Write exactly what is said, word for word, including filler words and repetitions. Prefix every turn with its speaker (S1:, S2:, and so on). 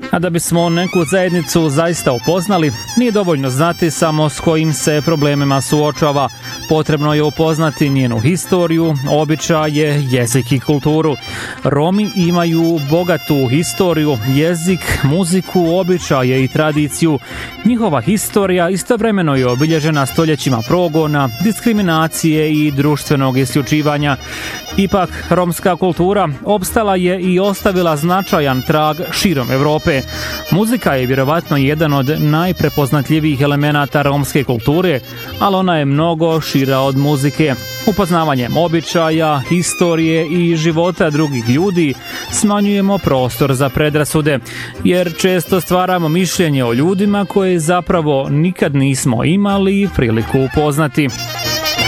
S1: A da bismo neku zajednicu zaista upoznali, nije dovoljno znati samo s kojim se problemima suočava. Potrebno je upoznati njenu historiju, običaje, jezik i kulturu. Romi imaju bogatu historiju, jezik, muziku, običaje i tradiciju. Njihova historija istovremeno je obilježena stoljećima progona, diskriminacije i društvenog isključivanja. Ipak, romska kultura opstala je i ostavila značajan trag širom Europe. Muzika je vjerovatno jedan od najprepoznatljivijih elemenata romske kulture, ali ona je mnogo šira od muzike. Upoznavanjem običaja, historije i života drugih ljudi smanjujemo prostor za predrasude, jer često stvaramo mišljenje o ljudima koje zapravo nikad nismo imali priliku upoznati.